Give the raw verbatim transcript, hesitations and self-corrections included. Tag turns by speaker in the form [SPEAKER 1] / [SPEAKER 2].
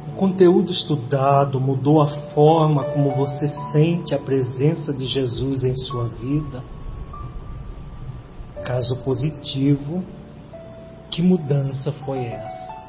[SPEAKER 1] O conteúdo estudado mudou a forma como você sente a presença de Jesus em sua vida? Caso positivo, que mudança foi essa?